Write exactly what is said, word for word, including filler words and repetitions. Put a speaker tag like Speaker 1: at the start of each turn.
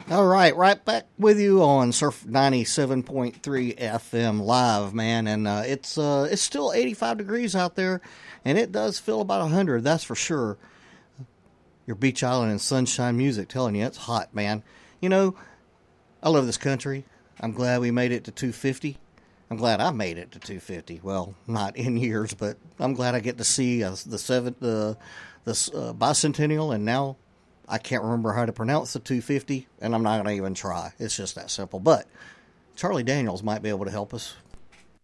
Speaker 1: All right, right back with you on Surf ninety-seven point three F M live, man, and uh, it's uh, it's still eighty-five degrees out there, and it does feel about one hundred, that's for sure. Your Beach Island and Sunshine Music telling you it's hot, man. You know, I love this country. I'm glad we made it to two fifty. I'm glad I made it to two fifty. Well, not in years, but I'm glad I get to see uh, the seven, uh, the uh, bicentennial, and now I can't remember how to pronounce the two fifty, and I'm not going to even try. It's just that simple. But Charlie Daniels might be able to help us